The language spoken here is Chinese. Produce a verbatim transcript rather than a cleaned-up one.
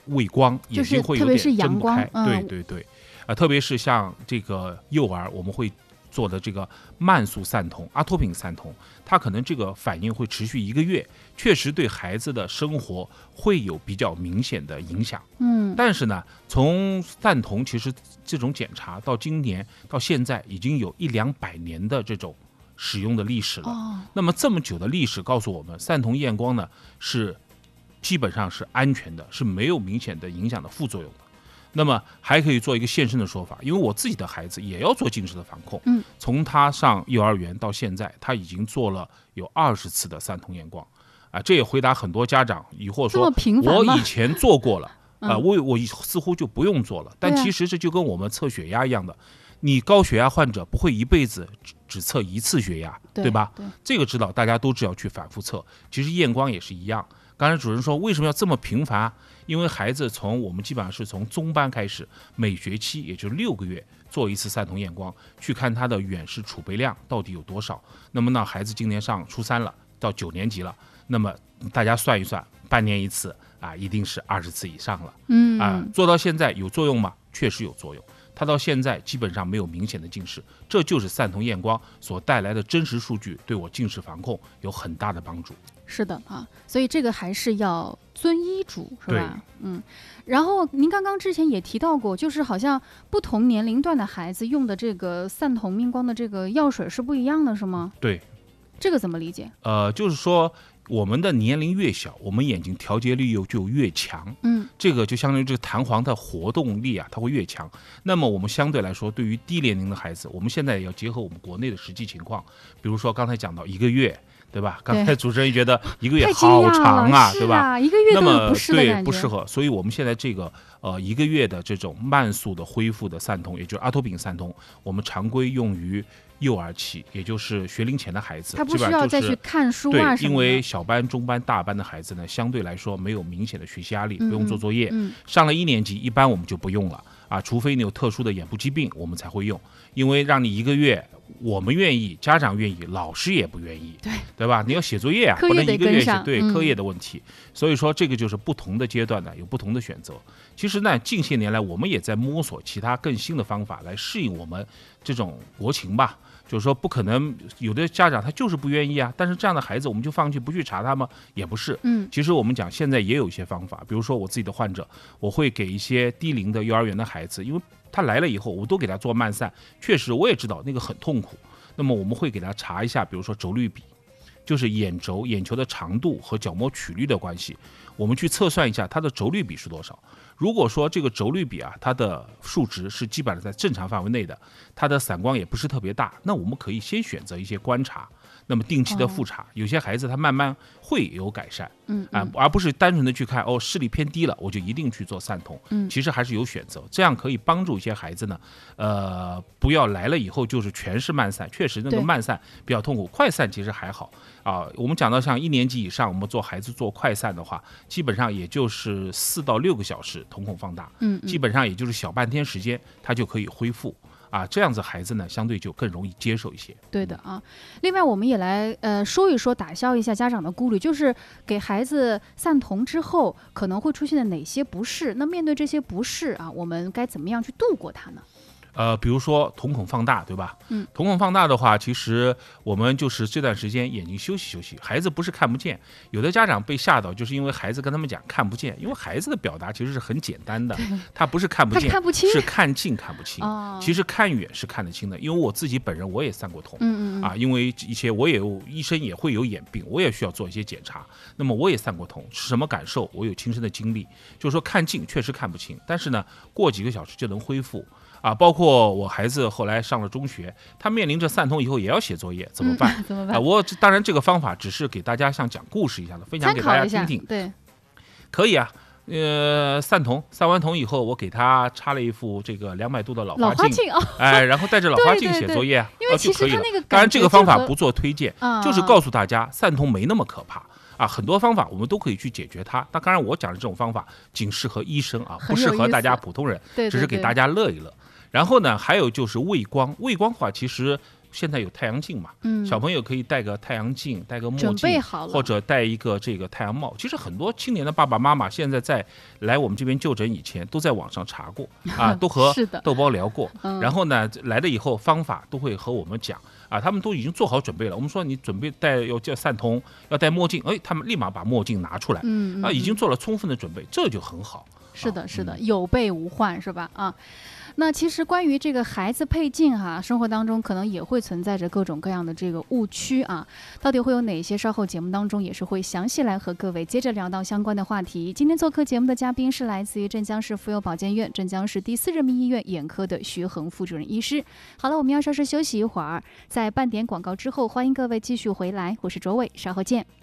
畏光，眼睛会有点睁不开。 嗯、 对对对，啊、呃，特别是像这个幼儿，我们会做的这个慢速散瞳、阿托品散瞳，它可能这个反应会持续一个月，确实对孩子的生活会有比较明显的影响。 嗯， 但是呢，从散瞳其实这种检查到今年到现在已经有一两百年的这种使用的历史了。 哦、 那么这么久的历史告诉我们，散瞳验光呢是基本上是安全的，是没有明显的影响的副作用的。那么还可以做一个现身的说法，因为我自己的孩子也要做近视的防控， 嗯， 从他上幼儿园到现在，他已经做了有二十次的散瞳验光，啊，这也回答很多家长疑惑说，我以前做过了，啊、呃，我我似乎就不用做了，但其实这就跟我们测血压一样的，你高血压患者不会一辈子只只测一次血压， 对, 对吧？ 对， 这个知道，大家都知道去反复测，其实验光也是一样。刚才主任说为什么要这么频繁？因为孩子从我们基本上是从中班开始，每学期也就六个月做一次散瞳验光，去看他的远视储备量到底有多少。那么呢，孩子今年上初三了，到九年级了，那么大家算一算，半年一次啊，一定是二十次以上了。 嗯啊，做到现在有作用吗？确实有作用。他到现在基本上没有明显的近视，这就是散瞳验光所带来的真实数据，对我近视防控有很大的帮助。 是的啊，所以这个还是要遵医嘱，是吧？嗯。然后您刚刚之前也提到过，就是好像不同年龄段的孩子用的这个散瞳验光的这个药水是不一样的，是吗？ 对。 这个怎么理解？ 呃，就是说我们的年龄越小，我们眼睛调节力又就越强。 嗯， 这个就相当于这个弹簧的活动力啊，它会越强。那么我们相对来说，对于低年龄的孩子，我们现在也要结合我们国内的实际情况，比如说刚才讲到一个月。对吧？刚才主持人觉得一个月好长啊，对吧？ 一个月都有不适的感觉。 对，不适合。所以我们现在这个呃一个月的这种慢速的恢复的散瞳，也就是阿托品散瞳，我们常规用于幼儿期，也就是学龄前的孩子。 他不需要再去看书啊、 什么的。 对，因为小班、中班、大班的孩子呢，相对来说没有明显的学习压力， 嗯、 不用做作业。 嗯、 上了一年级，一般我们就不用了啊，除非你有特殊的眼部疾病，我们才会用。因为让你一个月。我们愿意，家长愿意，老师也不愿意， 对对吧？你要写作业啊，不能一个月写对课业的问题。所以说，这个就是不同的阶段呢，有不同的选择。其实呢，近些年来我们也在摸索其他更新的方法来适应我们这种国情吧。就是说，不可能有的家长他就是不愿意啊，但是这样的孩子我们就放弃不去查他吗？也不是。 嗯， 其实我们讲现在也有一些方法，比如说我自己的患者，我会给一些低龄的幼儿园的孩子，因为他来了以后，我都给他做慢散，确实我也知道那个很痛苦。那么我们会给他查一下，比如说轴率比，就是眼轴、眼球的长度和角膜曲率的关系，我们去测算一下它的轴率比是多少。如果说这个轴率比啊，它的数值是基本上在正常范围内的，它的散光也不是特别大，那我们可以先选择一些观察，那么定期的复查，哦、有些孩子他慢慢会有改善， 嗯啊、呃，而不是单纯的去看哦视力偏低了，我就一定去做散瞳， 嗯， 其实还是有选择，这样可以帮助一些孩子呢，呃，不要来了以后就是全是慢散，确实那个慢散比较痛苦，快散其实还好啊。我们讲到像一年级以上，我们做孩子做快散的话，基本上也就是四到六个小时瞳孔放大， 嗯， 基本上也就是小半天时间，它就可以恢复。啊，这样子孩子呢，相对就更容易接受一些。 对的啊。另外，我们也来呃说一说，打消一下家长的顾虑，就是给孩子散瞳之后可能会出现的哪些不适。那面对这些不适啊，我们该怎么样去度过它呢？ 呃，比如说瞳孔放大，对吧？ 嗯， 瞳孔放大的话，其实我们就是这段时间眼睛休息休息。孩子不是看不见，有的家长被吓到，就是因为孩子跟他们讲看不见，因为孩子的表达其实是很简单的，他不是看不见， 他是看不清， 是看近看不清。 哦、 其实看远是看得清的，因为我自己本人我也散过瞳， 嗯嗯啊，因为一些我也有医生也会有眼病，我也需要做一些检查，那么我也散过瞳，是什么感受？我有亲身的经历，就是说看近确实看不清，但是呢，过几个小时就能恢复。啊，包括我孩子后来上了中学，他面临着散瞳以后也要写作业，怎么办？ 嗯、怎么办？ 啊，我当然这个方法只是给大家像讲故事一样的分享给大家听听。 对， 可以啊。呃，散瞳，散完瞳以后，我给他插了一副这个两百度的老花镜， 老花镜哦， 哎，然后带着老花镜写作业， 对对对，因为其实他那个当然这个方法不做推荐， 嗯、 就是告诉大家散瞳没那么可怕。啊，很多方法我们都可以去解决它。那当然，我讲的这种方法仅适合医生啊，不适合大家普通人， 对对对， 只是给大家乐一乐。然后呢，还有就是畏光，畏光的话，其实现在有太阳镜嘛， 嗯， 小朋友可以戴个太阳镜，戴个墨镜， 准备好了， 或者戴一个这个太阳帽。其实很多青年的爸爸妈妈现在在来我们这边就诊以前，都在网上查过啊，都和豆包聊过， 嗯、 然后呢来了以后方法都会和我们讲啊，他们都已经做好准备了。我们说你准备戴要叫散瞳，要戴墨镜，哎，他们立马把墨镜拿出来， 嗯啊，已经做了充分的准备，这就很好。 是的，是的， 嗯、 有备无患，是吧？啊。那其实关于这个孩子配镜哈、啊，生活当中可能也会存在着各种各样的这个误区啊，到底会有哪些？稍后节目当中也是会详细来和各位接着聊到相关的话题。今天做客节目的嘉宾是来自于镇江市妇幼保健院镇江市第四人民医院眼科的徐恒副主任医师。好了，我们要稍事休息一会儿，在半点广告之后，欢迎各位继续回来，我是卓伟，稍后见。